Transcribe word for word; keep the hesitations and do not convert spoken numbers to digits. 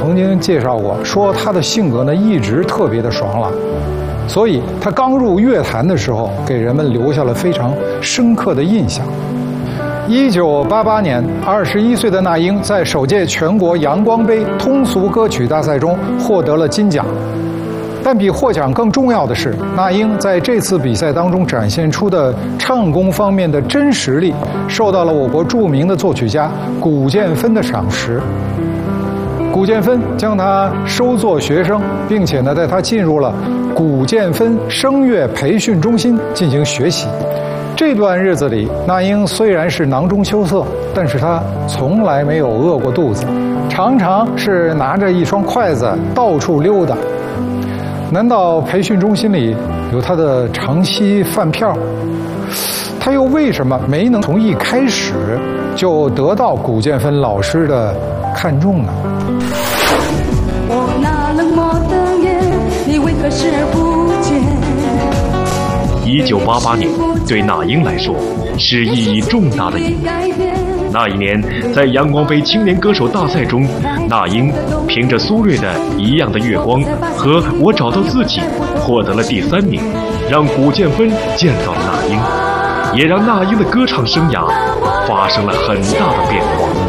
曾经介绍过，说他的性格呢一直特别的爽朗，所以他刚入乐坛的时候，给人们留下了非常深刻的印象。一九八八年，二十一岁的那英在首届全国阳光杯通俗歌曲大赛中获得了金奖。但比获奖更重要的是，那英在这次比赛当中展现出的唱功方面的真实力，受到了我国著名的作曲家古建芬的赏识。古建芬将他收作学生，并且呢，带他进入了古建芬声乐培训中心进行学习。这段日子里，那英虽然是囊中羞涩，但是她从来没有饿过肚子，常常是拿着一双筷子到处溜达。难道培训中心里有他的长期饭票？他又为什么没能从一开始就得到古建芬老师的看重呢？ 我那冷漠的眼，你为何视不见？ 一九八八年对那英来说是意义重大的一年。那一年，在阳光杯青年歌手大赛中，那英凭着苏芮的《一样的月光》和《我找到自己》获得了第三名，让古建芬见到了那英，也让那英的歌唱生涯发生了很大的变化。